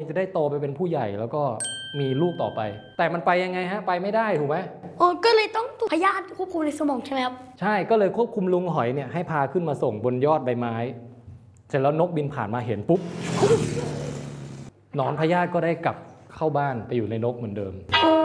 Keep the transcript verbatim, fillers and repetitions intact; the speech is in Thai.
จะได้โตไปเป็นผู้ใหญ่แล้วก็มีลูกต่อไปแต่มันไปยังไงฮะไปไม่ได้ถูกไหมโอ้ก็เลยต้องพยาธิควบคุมในสมองใช่ไหมครับใช่ก็เลยควบคุมลุงหอยเนี่ยให้พาขึ้นมาส่งบนยอดใบไม้เสร็จแล้วนกบินผ่านมาเห็นปุ๊บหนอนพยาธิก็ได้กลับเข้าบ้านไปอยู่ในนกเหมือนเดิมโอ้